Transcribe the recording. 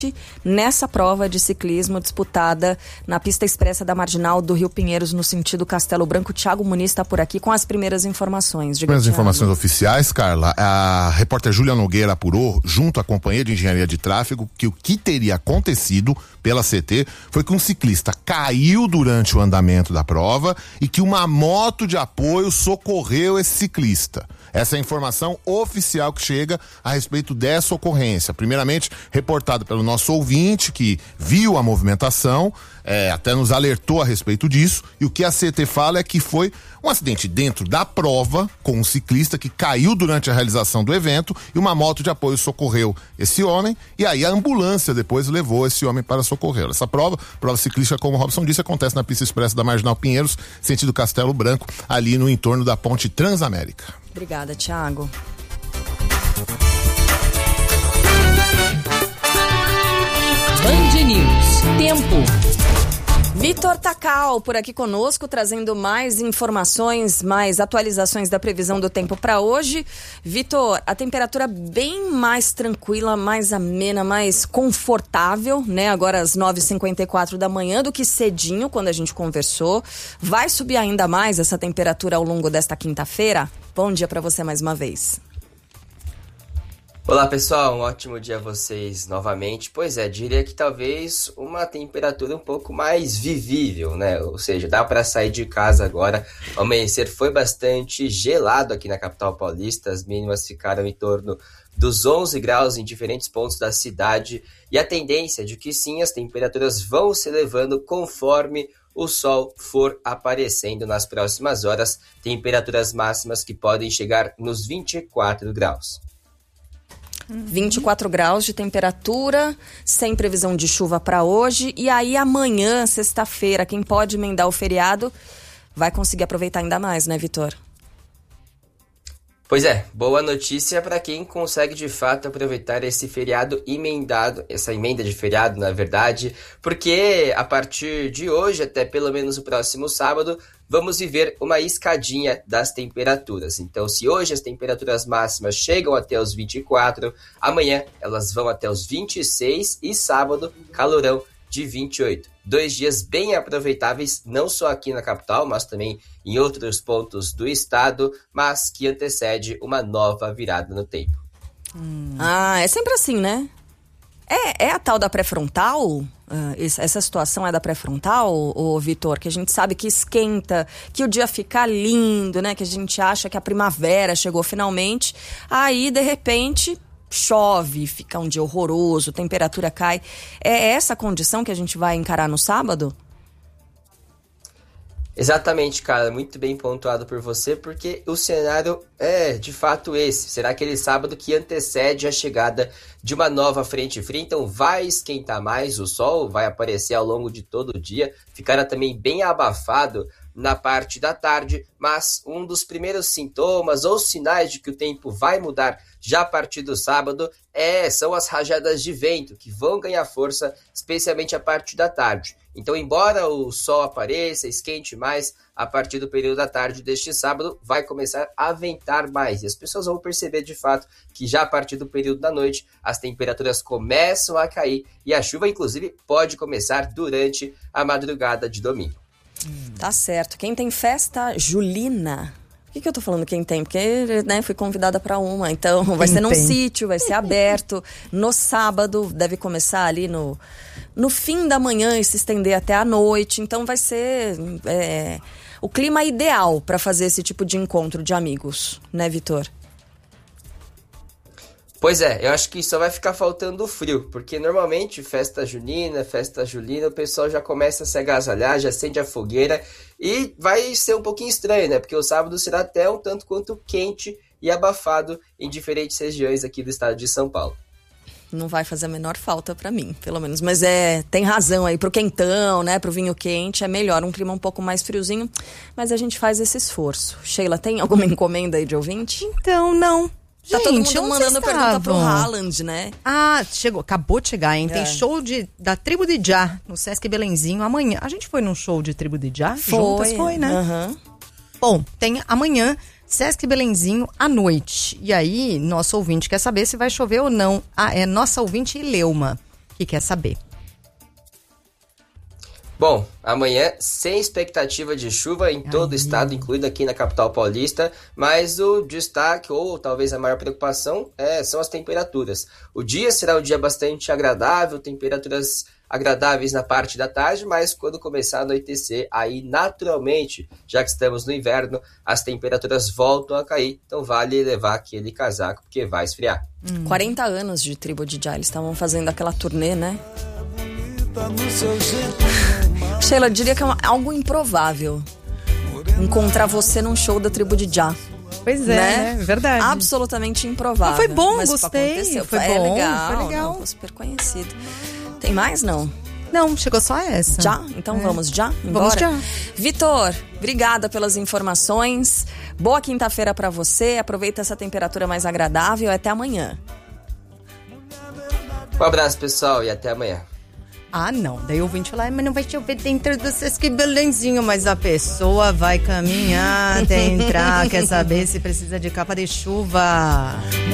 nessa prova de ciclismo disputada na pista expressa da Marginal do Rio Pinheiros, no sentido Castelo Branco. Thiago Muniz está por aqui com as primeiras informações. Primeiras informações oficiais, Carla. A repórter Júlia Nogueira apurou, junto à Companhia de Engenharia de Tráfego, que o que teria acontecido pela CT foi que um ciclista caiu durante o andamento da prova e que uma moto de apoio socorreu esse ciclista. Essa é a informação oficial que chega a respeito dessa ocorrência. Primeiramente, reportado pelo nosso ouvinte, que viu a movimentação, até nos alertou a respeito disso. E o que a CT fala é que foi um acidente dentro da prova, com um ciclista que caiu durante a realização do evento e uma moto de apoio socorreu esse homem. E aí a ambulância depois levou esse homem para socorrê-lo. Essa prova ciclística, como o Robson disse, acontece na pista expressa da Marginal Pinheiros, sentido Castelo Branco, ali no entorno da Ponte Transamérica. Obrigada, Thiago. Band News. Tempo. Vitor Tacal por aqui conosco, trazendo mais informações, mais atualizações da previsão do tempo para hoje. Vitor, a temperatura bem mais tranquila, mais amena, mais confortável, né? Agora às 9h54 da manhã do que cedinho, quando a gente conversou. Vai subir ainda mais essa temperatura ao longo desta quinta-feira? Bom dia para você mais uma vez. Olá pessoal, um ótimo dia a vocês novamente. Pois é, diria que talvez uma temperatura um pouco mais vivível, né? Ou seja, dá para sair de casa agora. O amanhecer foi bastante gelado aqui na capital paulista, as mínimas ficaram em torno dos 11 graus em diferentes pontos da cidade e a tendência é de que sim, as temperaturas vão se elevando conforme o sol for aparecendo nas próximas horas, temperaturas máximas que podem chegar nos 24 graus. 24 graus de temperatura, sem previsão de chuva para hoje. E aí amanhã, sexta-feira, quem pode emendar o feriado vai conseguir aproveitar ainda mais, né, Vitor? Pois é, boa notícia para quem consegue de fato aproveitar esse feriado emendado, essa emenda de feriado, na verdade, porque a partir de hoje, até pelo menos o próximo sábado, vamos viver uma escadinha das temperaturas. Então, se hoje as temperaturas máximas chegam até os 24, amanhã elas vão até os 26 e sábado, calorão de 28. 2 dias bem aproveitáveis, não só aqui na capital, mas também em outros pontos do estado, mas que antecede uma nova virada no tempo. É sempre assim, né? É a tal da pré-frontal? Essa situação é da pré-frontal, ô Vitor? Que a gente sabe que esquenta, que o dia fica lindo, né? Que a gente acha que a primavera chegou finalmente. Aí, de repente, chove, fica um dia horroroso, temperatura cai. É essa condição que a gente vai encarar no sábado? Exatamente, cara, muito bem pontuado por você, porque o cenário é de fato esse. Será aquele sábado que antecede a chegada de uma nova frente fria, então vai esquentar mais, o sol vai aparecer ao longo de todo o dia, ficará também bem abafado na parte da tarde, mas um dos primeiros sintomas ou sinais de que o tempo vai mudar já a partir do sábado são as rajadas de vento, que vão ganhar força, especialmente a partir da tarde. Então, embora o sol apareça, esquente mais, a partir do período da tarde deste sábado, vai começar a ventar mais. E as pessoas vão perceber, de fato, que já a partir do período da noite, as temperaturas começam a cair e a chuva, inclusive, pode começar durante a madrugada de domingo. Tá certo. Quem tem festa julina... Por que eu tô falando quem tem? Porque, né, fui convidada para uma. Então, vai ser num sítio, vai ser aberto. No sábado, deve começar ali no fim da manhã e se estender até a noite. Então, vai ser o clima ideal para fazer esse tipo de encontro de amigos, né, Vitor? Pois é, eu acho que só vai ficar faltando o frio, porque normalmente festa junina, o pessoal já começa a se agasalhar, já acende a fogueira e vai ser um pouquinho estranho, né? Porque o sábado será até um tanto quanto quente e abafado em diferentes regiões aqui do estado de São Paulo. Não vai fazer a menor falta pra mim, pelo menos. Mas tem razão aí, pro quentão, né? Pro vinho quente, é melhor um clima um pouco mais friozinho. Mas a gente faz esse esforço. Sheila, tem alguma encomenda aí de ouvinte? Então, não. Tá Gente, todo mundo mandando pergunta pro Haaland, né? Acabou de chegar, hein? Tem show da Tribo de Já no Sesc Belenzinho amanhã. A gente foi num show de Tribo de Já? Juntas foi, né? Uhum. Bom, tem amanhã Sesc Belenzinho à noite. E aí, nosso ouvinte quer saber se vai chover ou não. É nossa ouvinte Ileuma, que quer saber. Bom, amanhã sem expectativa de chuva em todo o estado, incluído aqui na capital paulista, mas o destaque, ou talvez a maior preocupação, são as temperaturas. O dia será um dia bastante agradável, temperaturas agradáveis na parte da tarde, mas quando começar a anoitecer, aí naturalmente, já que estamos no inverno, as temperaturas voltam a cair, então vale levar aquele casaco, porque vai esfriar. 40 anos de Tribo de Já, eles estavam fazendo aquela turnê, né? Sheila, eu diria que é algo improvável encontrar você num show da Tribo de Já. Pois é, né? Verdade. Absolutamente improvável. Mas foi bom, mas gostei. Foi bom, legal. Foi legal. Não, super conhecido. Tem mais, não? Não, chegou só essa. Já? Então vamos já? Embora? Vamos já. Vitor, obrigada pelas informações. Boa quinta-feira pra você. Aproveita essa temperatura mais agradável. Até amanhã. Um abraço, pessoal, e até amanhã. Ah, não. Daí o ouvinte fala, mas não vai chover dentro do Sesc Belenzinho, mas a pessoa vai caminhar até entrar, quer saber se precisa de capa de chuva.